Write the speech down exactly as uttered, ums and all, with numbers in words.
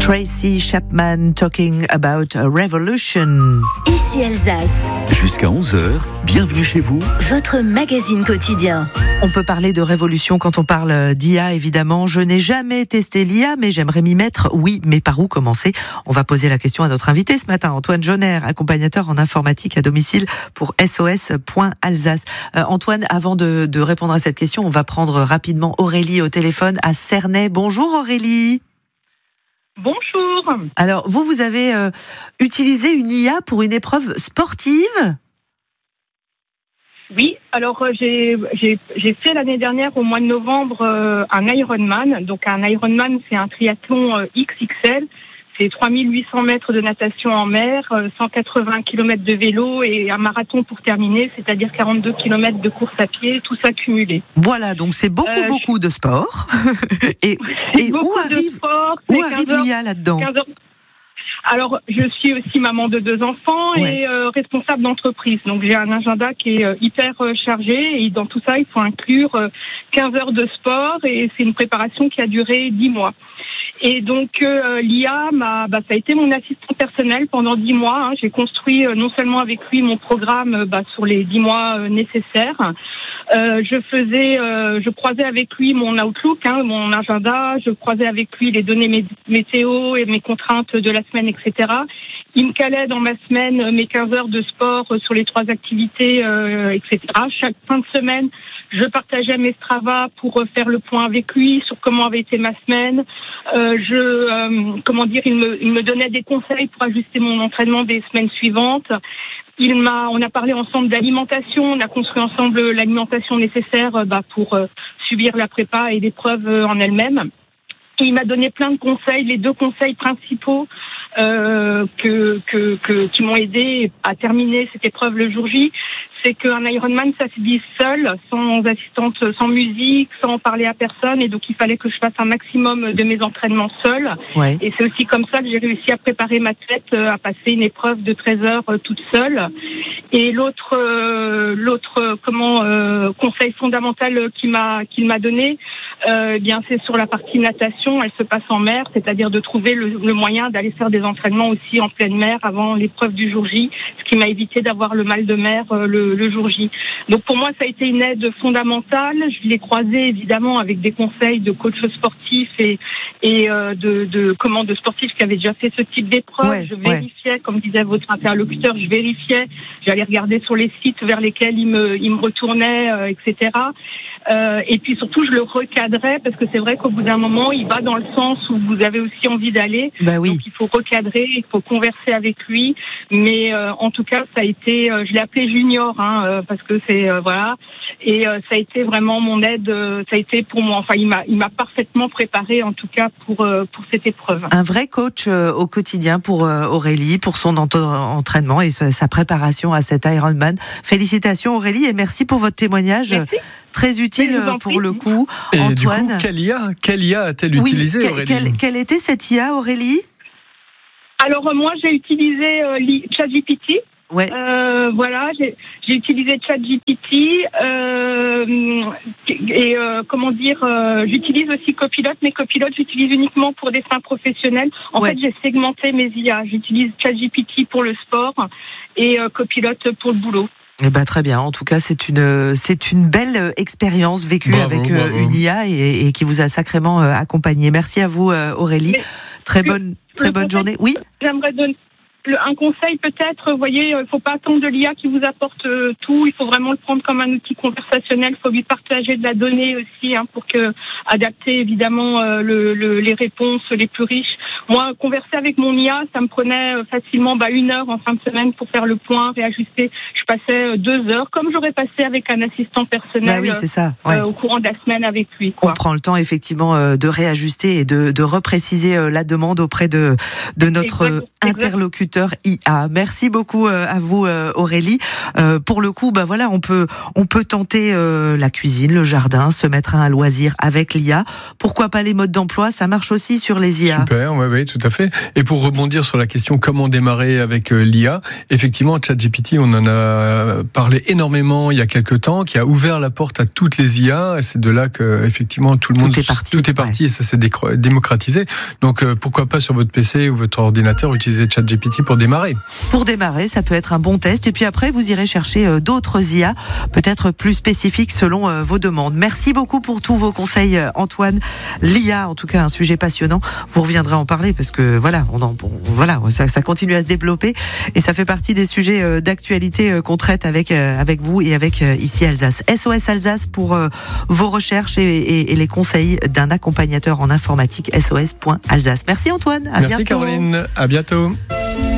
Tracy Chapman talking about a revolution. Ici Alsace. Jusqu'à onze heures, bienvenue chez vous. Votre magazine quotidien. On peut parler de révolution quand on parle d'I A, évidemment. Je n'ai jamais testé l'I A, mais j'aimerais m'y mettre. Oui, mais par où commencer ? On va poser la question à notre invité ce matin, Antoine Jonner, accompagnateur en informatique à domicile pour S O S point Alsace. Euh, Antoine, avant de, de répondre à cette question, on va prendre rapidement Aurélie au téléphone à Cernay. Bonjour Aurélie. Bonjour. Alors, vous, vous avez euh, utilisé une I A pour une épreuve sportive ? Oui, alors euh, j'ai, j'ai, j'ai fait l'année dernière, au mois de novembre, euh, un Ironman. Donc un Ironman, c'est un triathlon euh, X X L. C'est trois mille huit cents mètres de natation en mer, euh, cent quatre-vingts kilomètres de vélo et un marathon pour terminer, c'est-à-dire quarante-deux kilomètres de course à pied, tout ça cumulé. Voilà, donc c'est beaucoup, euh, beaucoup de sport. et et où arrive, sport, où arrive l'I A là-dedans ? Alors, je suis aussi maman de deux enfants ouais. et euh, responsable d'entreprise. Donc, j'ai un agenda qui est euh, hyper euh, chargé et dans tout ça, il faut inclure euh, quinze heures de sport et c'est une préparation qui a duré dix mois. Et donc, euh, l'I A, m'a, bah, ça a été mon assistant personnel pendant dix mois. Hein. J'ai construit euh, non seulement avec lui mon programme euh, bah, sur les dix mois euh, nécessaires. Euh, je faisais, euh, je croisais avec lui mon Outlook, hein, mon agenda. Je croisais avec lui les données mé- météo et mes contraintes de la semaine, et cetera. Il me calait dans ma semaine mes quinze heures de sport sur les trois activités, euh, et cetera. Chaque fin de semaine, je partageais mes Strava pour faire le point avec lui sur comment avait été ma semaine. Euh, je, euh, comment dire, il me, il me donnait des conseils pour ajuster mon entraînement des semaines suivantes. Il m'a, on a parlé ensemble d'alimentation, on a construit ensemble l'alimentation nécessaire bah, pour euh, subir la prépa et l'épreuve en elle-même. Et il m'a donné plein de conseils, les deux conseils principaux euh, que, que, que, qui m'ont aidé à terminer cette épreuve le jour J. C'est qu'un Ironman, ça se dit seul, sans assistante, sans musique, sans parler à personne. Et donc, il fallait que je fasse un maximum de mes entraînements seule. Ouais. Et c'est aussi comme ça que j'ai réussi à préparer ma tête à passer une épreuve de treize heures toute seule. Et l'autre, euh, l'autre comment euh, conseil fondamental qu'il m'a, qu'il m'a donné, euh, eh bien, c'est sur la partie natation. Elle se passe en mer, c'est-à-dire de trouver le, le moyen d'aller faire des entraînements aussi en pleine mer avant l'épreuve du jour J, ce qui m'a évité d'avoir le mal de mer euh, le le jour J. Donc pour moi, ça a été une aide fondamentale. Je l'ai croisé évidemment avec des conseils de coach sportif et, et euh, de, de, comment, de sportifs qui avaient déjà fait ce type d'épreuve. Ouais, je vérifiais, ouais. Comme disait votre interlocuteur, je vérifiais, j'allais regarder sur les sites vers lesquels il me, il me retournait, euh, et cetera. Euh, et puis surtout, je le recadrais parce que c'est vrai qu'au bout d'un moment, il va dans le sens où vous avez aussi envie d'aller. Bah oui. Donc il faut recadrer, il faut converser avec lui. Mais euh, en tout cas, ça a été, euh, je l'ai appelé Junior, hein, euh, parce que c'est euh, voilà. Et euh, ça a été vraiment mon aide. Euh, ça a été pour moi. Enfin, il m'a, il m'a parfaitement préparé, en tout cas pour euh, pour cette épreuve. Un vrai coach euh, au quotidien pour euh, Aurélie, pour son ent- entraînement et sa, sa préparation à cet Ironman. Félicitations Aurélie et merci pour votre témoignage. Merci. Très utile pour le coup. Et Antoine. du coup, quelle I A, quelle I A a-t-elle oui, utilisé, que, Aurélie ? quelle, quelle était cette I A, Aurélie ? Alors euh, moi, j'ai utilisé euh, ChatGPT. Ouais. Euh, voilà, j'ai, j'ai utilisé ChatGPT euh, et euh, comment dire, euh, j'utilise aussi Copilot, mais Copilot j'utilise uniquement pour des fins professionnelles. En ouais. fait, j'ai segmenté mes I A. J'utilise ChatGPT pour le sport et euh, Copilot pour le boulot. Eh ben, très bien. En tout cas, c'est une, c'est une belle expérience vécue bravo, avec euh, bravo. une I A et, et qui vous a sacrément euh, accompagné. Merci à vous, euh, Aurélie. Mais très bonne, très bonne journée. Oui. J'aimerais donner un conseil peut-être, vous voyez, il ne faut pas attendre de l'I A qui vous apporte euh, tout, il faut vraiment le prendre comme un outil conversationnel, il faut lui partager de la donnée aussi hein, pour que adapter évidemment euh, le, le, les réponses les plus riches. Moi, converser avec mon I A, ça me prenait euh, facilement bah, une heure en fin de semaine pour faire le point, réajuster. Je passais euh, deux heures, comme j'aurais passé avec un assistant personnel bah oui, c'est ça. Ouais. euh, au courant de la semaine avec lui. Quoi. On prend le temps effectivement euh, de réajuster et de, de repréciser euh, la demande auprès de, de notre exact, interlocuteur I A. Merci beaucoup euh, à vous euh, Aurélie. Euh, pour le coup, bah voilà, on peut on peut tenter euh, la cuisine, le jardin, se mettre à un loisir avec l'I A. Pourquoi pas les modes d'emploi ? Ça marche aussi sur les I A. Super, ouais, ouais. oui, tout à fait. Et pour rebondir sur la question comment démarrer avec euh, l'I A, effectivement, ChatGPT, on en a parlé énormément il y a quelques temps, qui a ouvert la porte à toutes les I A. Et c'est de là que effectivement tout le monde tout est parti, tout est parti ouais. et ça s'est décro- démocratisé. Donc euh, pourquoi pas sur votre P C ou votre ordinateur utiliser ChatGPT pour démarrer. Pour démarrer, ça peut être un bon test. Et puis après, vous irez chercher euh, d'autres I A, peut-être plus spécifiques selon euh, vos demandes. Merci beaucoup pour tous vos conseils, euh, Antoine. L'I A, en tout cas, un sujet passionnant. Vous reviendrez en parler parce que voilà, on en, on, voilà, ça, ça continue à se développer et ça fait partie des sujets euh, d'actualité euh, qu'on traite avec euh, avec vous et avec euh, ici Alsace. S O S Alsace pour euh, vos recherches et, et, et les conseils d'un accompagnateur en informatique. S O S point alsace. Merci Antoine. À Merci bientôt. Caroline. À bientôt.